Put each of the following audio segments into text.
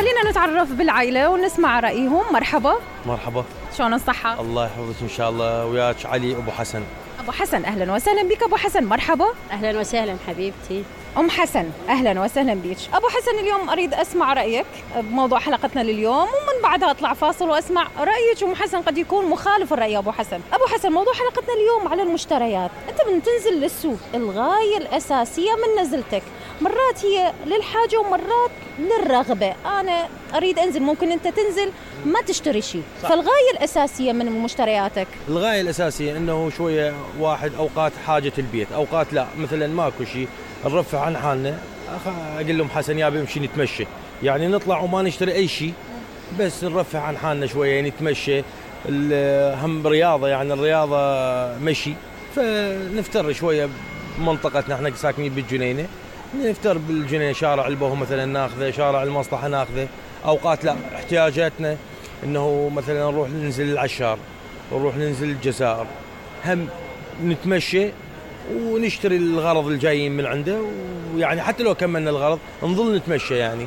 خلينا نتعرف بالعائلة ونسمع رأيهم. مرحبا. مرحبا. شلون الصحة؟ الله يحفظك إن شاء الله. وياك علي أبو حسن. أبو حسن أهلا وسهلا بك. أبو حسن مرحبا. أهلا وسهلا حبيبتي. أم حسن أهلا وسهلا بك. أبو حسن اليوم أريد أسمع رأيك بموضوع حلقتنا لليوم، ومن بعدها أطلع فاصل وأسمع رأيك. أم حسن قد يكون مخالف الرأي أبو حسن. أبو حسن موضوع حلقتنا اليوم على المشتريات. أنت من تنزل للسوق الغاية الأساسية من نزلتك مرات هي للحاجة ومرات للرغبة. أنا أريد أنزل، ممكن أنت تنزل ما تشتري شيء، فالغاية الأساسية من مشترياتك. الغاية الأساسية إنه شوية واحد أوقات حاجة البيت، أوقات لا، مثلا ماكو شيء نرفع عن حالنا. أقول لهم حسن يابي امشي نتمشى، يعني نطلع وما نشتري أي شيء، بس نرفع عن حالنا شوية، نتمشى. هم رياضة، يعني الرياضة مشي، فنفتر شوية بمنطقتنا. احنا ساكنين بالجنينة، نفتر بالجنينة، شارع البهو مثلا ناخذه، شارع المصلحة ناخذه. أوقات لا، احتياجاتنا إنه مثلا نروح ننزل العشار، نروح ننزل الجزائر، هم نتمشى ونشتري الغرض الجايين من عنده، ويعني حتى لو كملنا الغرض نظل نتمشى يعني.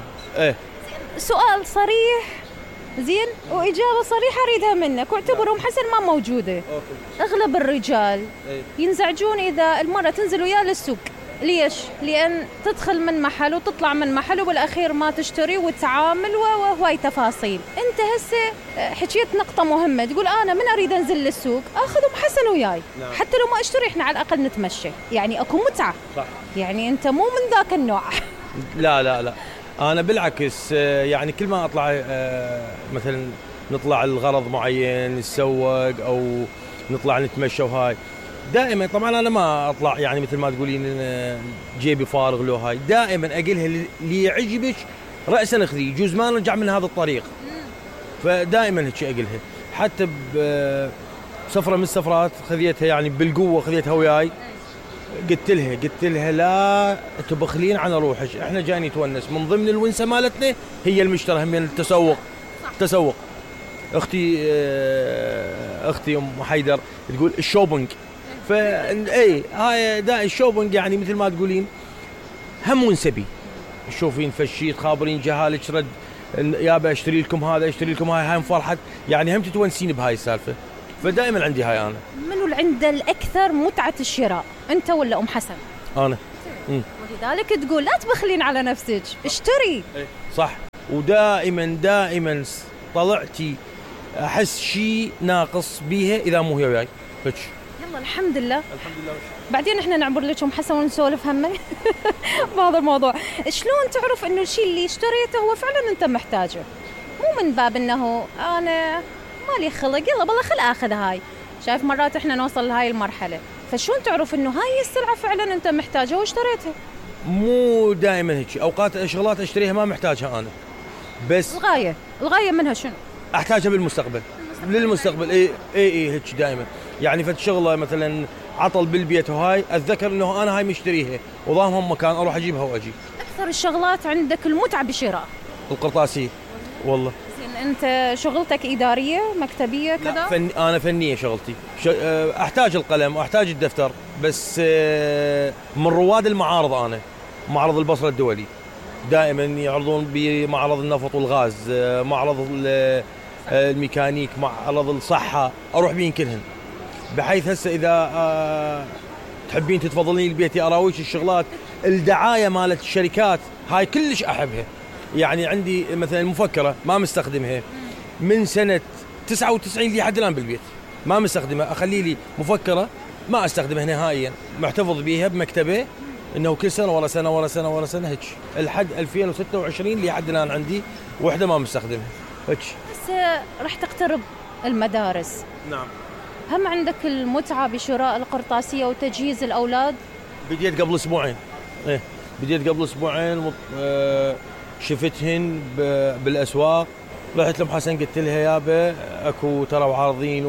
سؤال صريح زين وإجابة صريحة أريدها منك، واعتبرهم حسن ما موجودة. أغلب الرجال ينزعجون إذا المرأة تنزل وياه للسوق. ليش؟ لأن تدخل من محل وتطلع من محل وبالأخير ما تشتري وتعامل وهواي تفاصيل. أنت هسه حكيت نقطة مهمة، تقول أنا من أريد أنزل للسوق أخذ أم حسن وياي. نعم. حتى لو ما أشتري إحنا على الأقل نتمشى، يعني أكو متعة. صح. يعني أنت مو من ذاك النوع. لا لا لا، أنا بالعكس، يعني كل ما أطلع مثلا نطلع الغرض معين نتسوق أو نطلع نتمشى وهاي، دائما طبعا انا ما اطلع يعني مثل ما تقولين جيبي فارغ له. هاي دائما اقلها اللي يعجبك راسا اخذيه، يجوز ما نرجع من هذا الطريق. فدائما هيك اقلها. حتى بسفره من السفرات خذيتها يعني بالقوه، خذيتها وياي، قلت لها لا تبخلين عن روحك، احنا جايين نتونس. من ضمن الونسه مالتنا هي المشترى، من التسوق. اختي ام حيدر تقول الشوبينج. هاي دا الشوبينج يعني مثل ما تقولين هم ونسبي. تشوفين فشي تخابرين جهالك رد يابا اشتري لكم هذا، اشتري لكم هاي فرحت، يعني هم تتونسين بهاي السالفه. فدائما عندي هاي. انا منو اللي عنده الاكثر متعه الشراء، انت ولا ام حسن؟ انا. ولذلك تقول لا تبخلين على نفسك، اشتري. صح. ودائما طلعتي احس شيء ناقص بيها اذا مو هي وياي. يلا الحمد لله. بعدين احنا نعبر لك ام حسن ونسولف همه بهذا الموضوع. شلون تعرف انه الشيء اللي اشتريته هو فعلا انت محتاجه، مو من باب انه انا مالي خلق يلا بالله خل اخذ هاي. شايف مرات احنا نوصل لهاي المرحله، فشلون تعرف انه هاي السلعه فعلا انت محتاجها واشتريتها؟ مو دائما هيك، اوقات شغلات اشتريها ما محتاجها انا، بس الغايه منها شنو؟ احتاجها بالمستقبل. للمستقبل. اي هيك دائما. يعني فد شغله مثلا عطل بالبيت وهاي اتذكر انه انا هاي مشتريها وضامهم مكان اروح اجيبها واجي. اكثر الشغلات عندك المتعه بشراء؟ القرطاسيه والله. زين انت شغلتك اداريه مكتبيه كذا؟ انا فنيه شغلتي. احتاج القلم واحتاج الدفتر، بس من رواد المعارض. انا معرض البصره الدولي دائما يعرضون بمعرض النفط والغاز، معرض الميكانيك، معرض الصحه، اروح بين كلهن. بحيث هسه اذا تحبين تتفضلين البيت اراويك الشغلات، الدعايه مالت الشركات هاي كلش احبها. يعني عندي مثلا المفكره ما مستخدمها من سنه 99 لحد الان بالبيت، ما مستخدمها. اخلي لي مفكره ما استخدمها نهائيا، محتفظ بيها بمكتبه، انه كل سنه ورا سنه ورا سنه ورا سنه هيك لحد 2026 لحد الان عندي وحده ما مستخدمها هيك. هسه راح تقترب المدارس. نعم. هم عندك المتعة بشراء القرطاسية وتجهيز الأولاد؟ بديت قبل أسبوعين. بديت قبل أسبوعين. شفتهن بالأسواق، رحت لهم حسن قلت لها يابا أكو ترى عارضين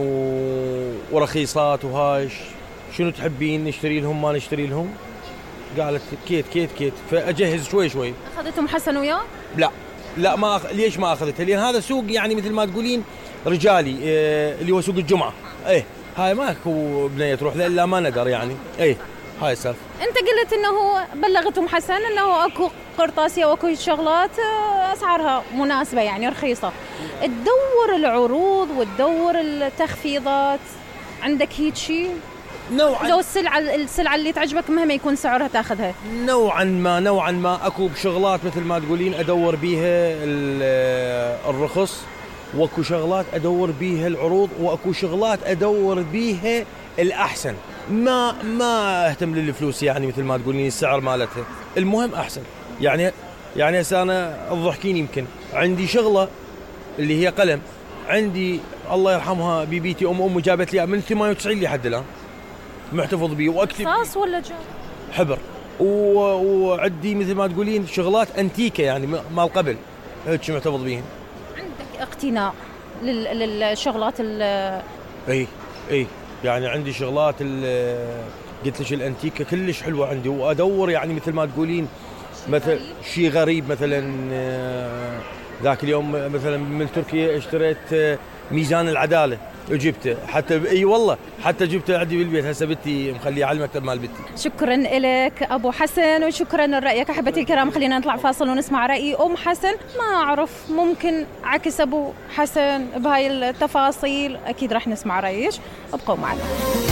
ورخيصات وهاي، شنو تحبين نشتري لهم ما نشتري لهم؟ قالت كيت. فأجهز شوي. أخذتهم حسن وياه؟ لا ما ليش ما أخذتها؟ لأن هذا سوق يعني مثل ما تقولين رجالي، اللي هو سوق الجمعة. هاي ماكو بنية تروح الا ما ندر يعني. هاي السالفة. انت قلت انه بلغتهم حسن انه اكو قرطاسية وأكو شغلات أسعارها مناسبة يعني رخيصة. تدور العروض وتدور التخفيضات، عندك هيك شيء؟ لو السلعة اللي تعجبك مهما يكون سعرها تاخذها. نوعا ما اكو بشغلات مثل ما تقولين ادور بيها الرخص، واكو شغلات ادور بيها العروض، واكو شغلات ادور بيها الاحسن. ما اهتم للفلوس يعني مثل ما تقولين السعر مالتها، المهم احسن. يعني هسه انا الضحكين يمكن عندي شغله اللي هي قلم، عندي الله يرحمها بيبيتي امي جابت لي من 98 لحد الان محتفظ بيه واكتب. رصاص ولا جاب؟ حبر. وعندي مثل ما تقولين شغلات انتيكه يعني مال قبل هيك محتفظ بيهم. عندك اقتناء للشغلات اي يعني عندي شغلات قلت لك الانتيكه كلش حلوه عندي، وادور يعني مثل ما تقولين مثل شيء غريب. مثلا ذاك اليوم مثلا من تركيا اشتريت ميزان العداله وجبته، حتى والله حتى جبته عندي بالبيت، هسه بنتي مخليه على المكتب مال بنتي. شكرا لك ابو حسن وشكرا لرايك. احبتي الكرام خلينا نطلع فاصل ونسمع راي ام حسن. ما اعرف ممكن عكس ابو حسن بهاي التفاصيل، اكيد راح نسمع رايك، ابقوا معنا.